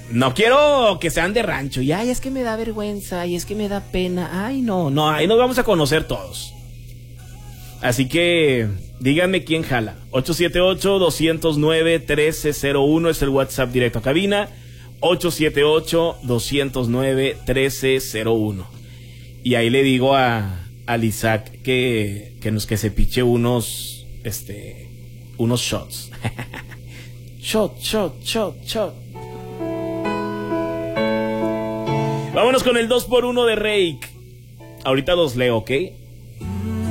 No quiero que sean de rancho. Y ay, es que me da vergüenza. Y es que me da pena. Ay, no, ahí nos vamos a conocer todos. Así que díganme quién jala. 878-209-1301 es el WhatsApp directo a cabina. 878-209-1301. Y ahí le digo al Isaac que se piche unos shots. Shot. Vámonos con el 2x1 de Rake. Ahorita los leo, ¿ok?